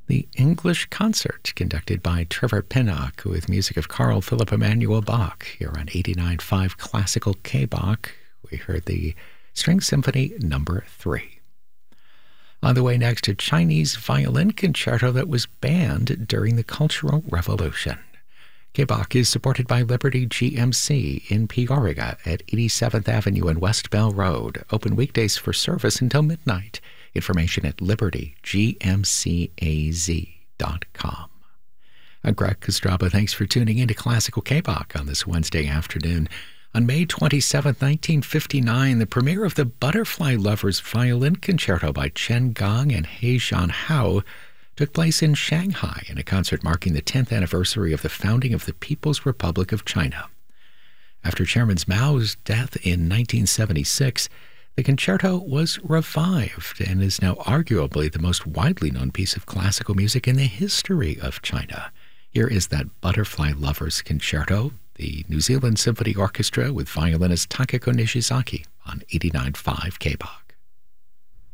The English Concert, conducted by Trevor Pinnock, with music of Carl Philipp Emanuel Bach. Here on 89.5 Classical K-Bach, we heard the String Symphony No. 3. On the way next, a Chinese violin concerto that was banned during the Cultural Revolution. K-Bach is supported by Liberty GMC in Peoria at 87th Avenue and West Bell Road. Open weekdays for service until midnight. Information at libertygmcaz.com. I'm Greg Kostraba. Thanks for tuning in to Classical K-Bach on this Wednesday afternoon. On May 27, 1959, the premiere of the Butterfly Lovers Violin Concerto by Chen Gong and He Zhan Hao took place in Shanghai in a concert marking the 10th anniversary of the founding of the People's Republic of China. After Chairman Mao's death in 1976, the concerto was revived and is now arguably the most widely known piece of classical music in the history of China. Here is that Butterfly Lovers Concerto, the New Zealand Symphony Orchestra with violinist Takako Nishizaki on 89.5 K-Bach.